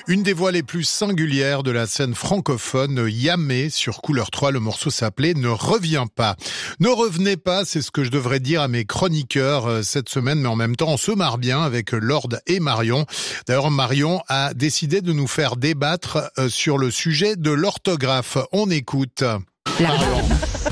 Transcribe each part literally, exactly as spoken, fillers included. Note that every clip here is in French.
Une des voix les plus singulières de la scène francophone, Yamé, sur Couleur trois, le morceau s'appelait « Ne reviens pas ». Ne revenez pas, c'est ce que je devrais dire à mes chroniqueurs cette semaine, mais en même temps, on se marre bien avec Lord et Marion. D'ailleurs, Marion a décidé de nous faire débattre sur le sujet de l'orthographe. On écoute. Marion.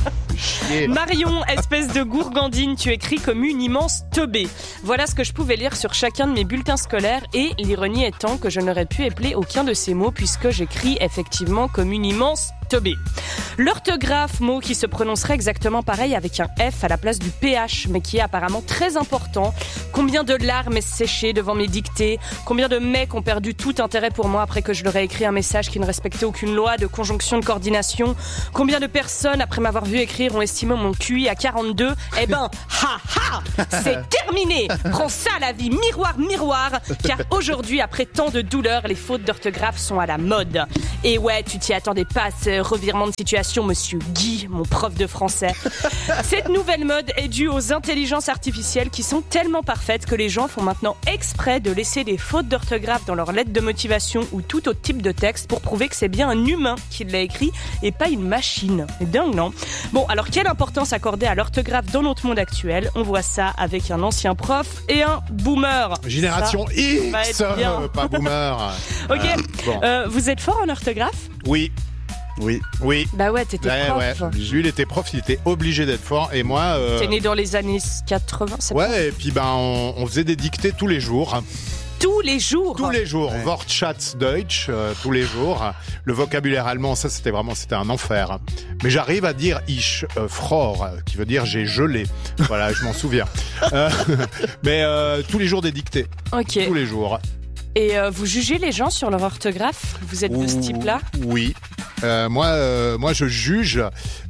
Marion, espèce de gourgandine, tu écris comme une immense teubée. Voilà ce que je pouvais lire sur chacun de mes bulletins scolaires et l'ironie étant que je n'aurais pu épeler aucun de ces mots puisque j'écris effectivement comme une immense teubée. L'orthographe, mot qui se prononcerait exactement pareil avec un F à la place du P H, mais qui est apparemment très important. Combien de larmes est séché devant mes dictées? Combien de mecs ont perdu tout intérêt pour moi après que je leur ai écrit un message qui ne respectait aucune loi de conjonction de coordination? Combien de personnes, après m'avoir vu écrire, ont estimé mon Q I à quarante-deux? Eh ben, ha ha, c'est terminé. Prends ça la vie, miroir, miroir, car aujourd'hui, après tant de douleurs, les fautes d'orthographe sont à la mode. Et ouais, tu t'y attendais pas, ce revirement de situation, monsieur Guy, mon prof de français. Cette nouvelle mode est due aux intelligences artificielles qui sont tellement parfaites que les gens font maintenant exprès de laisser des fautes d'orthographe dans leurs lettres de motivation ou tout autre type de texte pour prouver que c'est bien un humain qui l'a écrit et pas une machine. C'est dingue, non? Bon, alors quelle importance accorder à l'orthographe dans notre monde actuel? On voit ça avec un ancien prof et un boomer. Génération ça X, euh, pas boomer. Ok, euh, bon. euh, vous êtes fort en orthographe? Oui. Oui, oui. Bah ouais, t'étais ouais, prof. Ouais. Lui, il était prof, il était obligé d'être fort. Et moi... Euh... T'es né dans les années quatre-vingts, c'est Ouais, pas... et puis ben, on, on faisait des dictées tous les jours. Tous les jours Tous les jours. Ouais. Wortschatz Deutsch, euh, tous les jours. Le vocabulaire allemand, ça, c'était vraiment, c'était un enfer. Mais j'arrive à dire ich, euh, fror, qui veut dire j'ai gelé. Voilà, je m'en souviens. Euh, mais euh, tous les jours des dictées. Ok. Tous les jours. Et euh, vous jugez les gens sur leur orthographe? Vous êtes de ce type-là? Oui. Euh, moi, euh, moi, je juge.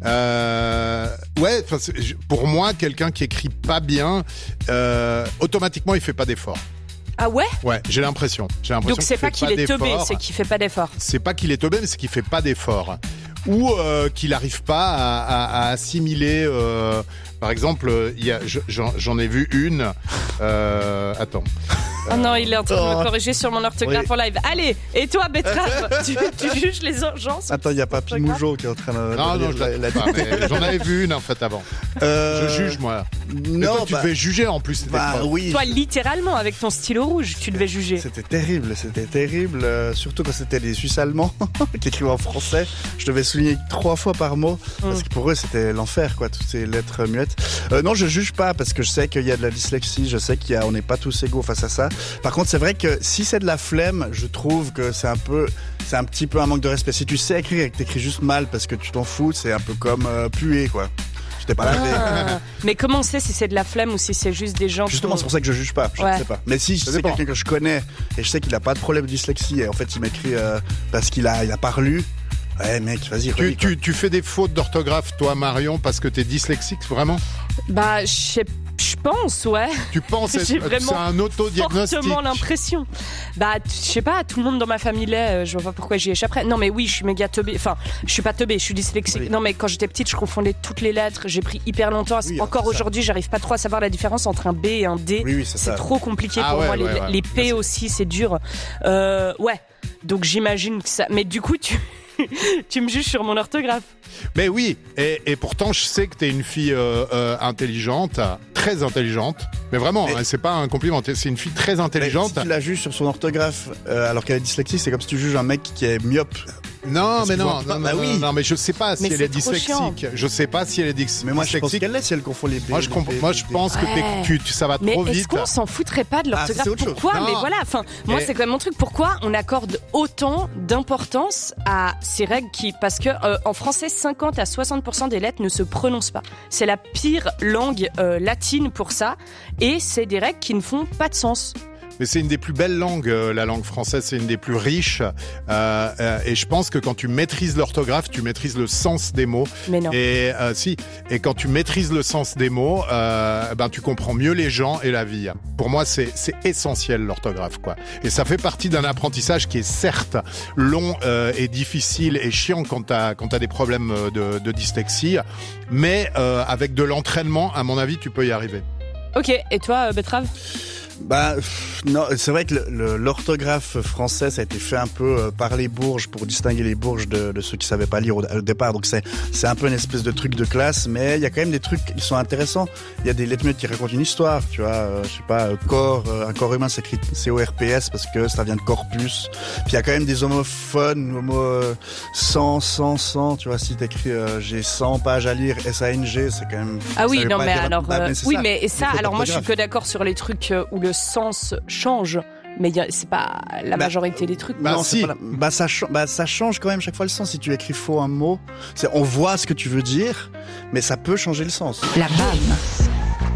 Euh, ouais, pour moi, quelqu'un qui écrit pas bien, euh, automatiquement, il fait pas d'effort. Ah ouais? Ouais, j'ai l'impression. J'ai l'impression Donc c'est pas qu'il est teubé, c'est qu'il fait pas d'effort. C'est pas qu'il est teubé, mais c'est qu'il fait pas d'effort. Ou euh, qu'il n'arrive pas à, à, à assimiler. Euh, par exemple, il y a, j'en, j'en ai vu une. Euh, attends. Oh non, il est en train de me corriger sur mon orthographe oui. en live. Allez, et toi, Betrave, tu, tu juges les gens? Attends, il n'y a pas Pimoujo qui est en train de... Non, non, je la, la, pas, mais j'en avais vu une en fait avant. Euh... Je juge, moi. Non, mais toi, tu bah... devais juger en plus. Bah, oui. Toi, littéralement, avec ton stylo rouge, tu devais juger. C'était terrible, c'était terrible. Euh, surtout quand c'était les Suisses allemands qui écrivaient en français. Je devais souligner trois fois par mot. Parce que pour eux, c'était l'enfer, quoi, toutes ces lettres muettes. Euh, non, je juge pas parce que je sais qu'il y a de la dyslexie. Je sais qu'on n'est pas tous égaux face à ça. Par contre, c'est vrai que si c'est de la flemme, je trouve que c'est un peu, c'est un petit peu un manque de respect. Si tu sais écrire et que t'écris juste mal parce que tu t'en fous, c'est un peu comme euh, puer, quoi. Je t'ai pas lavé. Ah, mais comment on sait si c'est de la flemme ou si c'est juste des gens? Justement, pour... c'est pour ça que je juge pas. Je ouais. ne sais pas. Mais si c'est quelqu'un que je connais et je sais qu'il a pas de problème de dyslexie et en fait il m'écrit euh, parce qu'il a, il a pas relu. Ouais, mec, vas-y. Tu, tu, tu fais des fautes d'orthographe, toi, Marion, parce que t'es dyslexique, vraiment? Bah, je sais pas. Je pense, ouais. Tu penses que c'est un autodiagnostic? Fortement l'impression. Bah, je sais pas, tout le monde dans ma famille l'est, je vois pas pourquoi j'y échapperais. Non, mais oui, je suis méga teubée. Enfin, je suis pas teubée, je suis dyslexique. Oui. Non, mais quand j'étais petite, je confondais toutes les lettres. J'ai pris hyper longtemps. Oui, encore aujourd'hui, j'arrive pas trop à savoir la différence entre un B et un D. Oui, oui, c'est c'est ça. trop compliqué ah, pour ouais, moi. Ouais, les, ouais. les P Merci. Aussi, c'est dur. Euh, ouais. Donc j'imagine que ça. Mais du coup, tu. Tu me juges sur mon orthographe. Mais oui, et, et pourtant je sais que t'es une fille euh, euh, intelligente, très intelligente. Mais vraiment, mais... hein, c'est pas un compliment, c'est une fille très intelligente. Mais si tu la juges sur son orthographe euh, alors qu'elle est dyslexique, c'est comme si tu juges un mec qui est myope. Non, mais non, non, non, bah oui. non, mais je sais pas si mais elle est dyslexique. Je sais pas si elle est dyslexique. Mais moi, je pense qu'elle l'est si elle confond les P. Moi, je, comp- moi, je pense que ouais. tu, tu, ça va mais trop vite. Mais est-ce qu'on s'en foutrait pas de l'orthographe? Ah, pourquoi? Mais voilà, enfin, moi, et... c'est quand même mon truc. Pourquoi on accorde autant d'importance à ces règles qui, parce que euh, en français, cinquante à soixante pour cent des lettres ne se prononcent pas. C'est la pire langue euh, latine pour ça, et c'est des règles qui ne font pas de sens. Mais c'est une des plus belles langues, euh, la langue française, c'est une des plus riches. Euh, euh, et je pense que quand tu maîtrises l'orthographe, tu maîtrises le sens des mots. Mais non. Et euh, si, et quand tu maîtrises le sens des mots, euh, ben tu comprends mieux les gens et la vie. Pour moi, c'est c'est essentiel l'orthographe, quoi. Et ça fait partie d'un apprentissage qui est certes long euh, et difficile et chiant quand t'as quand t'as des problèmes de, de dyslexie, mais euh, avec de l'entraînement, à mon avis, tu peux y arriver. Ok. Et toi, euh, Betrave? Bah pff, non, c'est vrai que le, le, l'orthographe français ça a été fait un peu euh, par les bourges pour distinguer les bourges de, de ceux qui savaient pas lire au, au départ. Donc c'est c'est un peu une espèce de truc de classe, mais il y a quand même des trucs qui sont intéressants. Il y a des lettres muettes qui racontent une histoire, tu vois. Euh, je sais pas, euh, corps, euh, un corps humain s'écrit C O R P S parce que ça vient de corpus. Puis il y a quand même des homophones, homo euh, cent, cent, cent. Tu vois, si t'écris euh, j'ai cent pages à lire S A N G, c'est quand même. Ah oui, non mais dire, alors bah, euh, mais c'est oui, ça. mais ça, alors moi je suis que d'accord sur les trucs où le sens change, mais y a, c'est pas la bah, majorité des trucs. Bah, non, non, si. c'est pas la... bah, ça ch... bah ça change quand même chaque fois le sens. Si tu écris faux un mot, c'est... on voit ce que tu veux dire, mais ça peut changer le sens. La B A M.